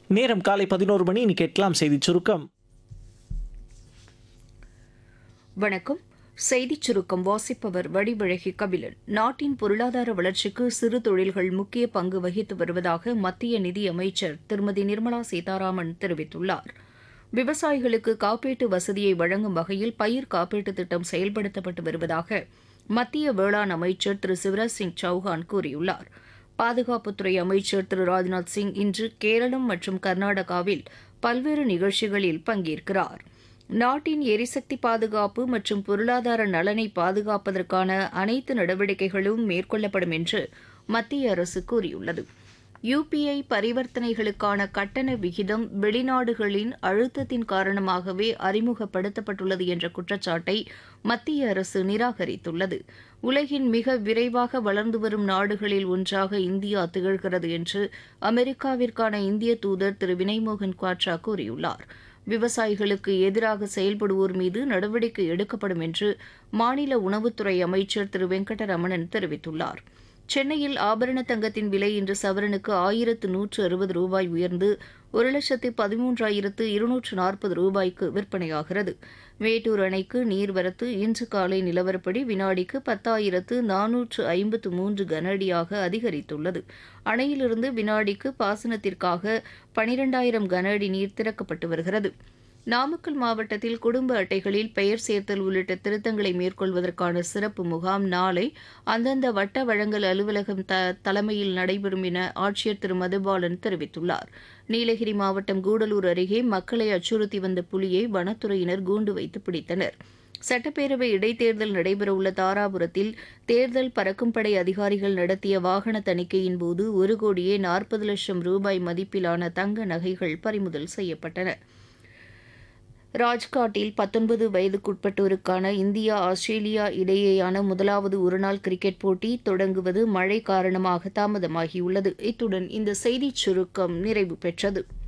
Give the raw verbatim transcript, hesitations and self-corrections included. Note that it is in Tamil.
நேரம் காலை பதினோரு மணி. இனி கேட்கலாம் செய்தி சுருக்கம். வணக்கம். செய்திச் சுருக்கம் வாசிப்பவர் வடிவழகி கபிலன். நாட்டின் பொருளாதார வளர்ச்சிக்கு சிறு தொழில்கள் முக்கிய பங்கு வகித்து வருவதாக மத்திய நிதி அமைச்சர் திருமதி நிர்மலா சீதாராமன் தெரிவித்துள்ளார். விவசாயிகளுக்கு காப்பீட்டு வசதியை வழங்கும் வகையில் பயிர் காப்பீட்டுத் திட்டம் செயல்படுத்தப்பட்டு வருவதாக மத்திய வேளாண் அமைச்சர் திரு சிவராஜ் சிங் சௌஹான் கூறியுள்ளார். பாதுகாப்புத்துறை அமைச்சர் திரு ராஜ்நாத் சிங் இன்று கேரளம் மற்றும் கர்நாடகாவில் பல்வேறு நிகழ்ச்சிகளில் பங்கேற்கிறார். நாட்டின் எரிசக்தி பாதுகாப்பு மற்றும் பொருளாதார நலனை பாதுகாப்பதற்கான அனைத்து நடவடிக்கைகளும் மேற்கொள்ளப்படும் என்று மத்திய அரசு கூறியுள்ளது. யுபிஐ பரிவர்த்தனைகளுக்கான கட்டண விகிதம் வெளிநாடுகளின் அழுத்தத்தின் காரணமாகவே அறிமுகப்படுத்தப்பட்டுள்ளது என்ற குற்றச்சாட்டை மத்திய அரசு நிராகரித்துள்ளது. உலகின் மிக விரைவாக வளர்ந்து வரும் நாடுகளில் ஒன்றாக இந்தியா திகழ்கிறது என்று அமெரிக்காவிற்கான இந்திய தூதர் திரு வினய்மோகன் குவாட்ரா கூறியுள்ளார். விவசாயிகளுக்கு எதிராக செயல்படுவோர் மீது நடவடிக்கை எடுக்கப்படும் என்று மாநில உணவுத்துறை அமைச்சர் திரு வெங்கடரமணன் தெரிவித்துள்ளார். சென்னையில் ஆபரண தங்கத்தின் விலை இன்று சவரனுக்கு ஆயிரத்து நூற்று அறுபது ரூபாய் உயர்ந்து ஒரு லட்சத்து பதிமூன்றாயிரத்து இருநூற்று நாற்பது ரூபாய்க்கு விற்பனையாகிறது. மேட்டூர் அணைக்கு நீர்வரத்து இன்று காலை நிலவரப்படி வினாடிக்கு பத்தாயிரத்து நானூற்று ஐம்பத்து மூன்று கன அடியாக அதிகரித்துள்ளது. அணையிலிருந்து வினாடிக்கு பாசனத்திற்காக பனிரெண்டாயிரம் கன அடி நீர் திறக்கப்பட்டு வருகிறது. நாமக்கல் மாவட்டத்தில் குடும்ப அட்டைகளில் பெயர் சேர்த்தல் உள்ளிட்ட திருத்தங்களை மேற்கொள்வதற்கான சிறப்பு முகாம் நாளை அந்தந்த வட்ட வழங்கல் அலுவலகம் த தலைமையில் நடைபெறும் என ஆட்சியர் திரு மதுபாலன் தெரிவித்துள்ளார். நீலகிரி மாவட்டம் கூடலூர் அருகே மக்களை அச்சுறுத்தி வந்த புலியை வனத்துறையினர் கூண்டு வைத்து பிடித்தனர். சட்டப்பேரவை இடைத்தேர்தல் நடைபெறவுள்ள தாராபுரத்தில் தேர்தல் பறக்கும் படை அதிகாரிகள் நடத்திய வாகன தணிக்கையின் போது ஒரு கோடியே நாற்பது லட்சம் ரூபாய் மதிப்பிலான தங்க நகைகள் பறிமுதல் செய்யப்பட்டன. ராஜ்காட்டில் பத்தொன்பது வயதுக்குட்பட்டோருக்கான இந்தியா ஆஸ்திரேலியா இடையேயான முதலாவது ஒருநாள் கிரிக்கெட் போட்டி தொடங்குவது மழை காரணமாக தாமதமாகியுள்ளது. இத்துடன் இந்த செய்திச் சுருக்கம் நிறைவு பெற்றது.